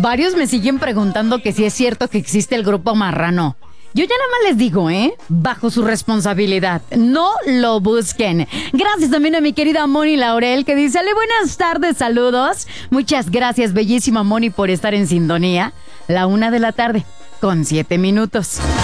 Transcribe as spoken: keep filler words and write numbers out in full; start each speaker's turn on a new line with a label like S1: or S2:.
S1: Varios me siguen preguntando que si es cierto que existe el grupo Marrano. Yo ya nada más les digo, ¿eh? Bajo su responsabilidad. No lo busquen. Gracias también a mi querida Moni Laurel, que dice: Ale, buenas tardes, saludos. Muchas gracias, bellísima Moni, por estar en sintonía. La una de la tarde, con siete minutos.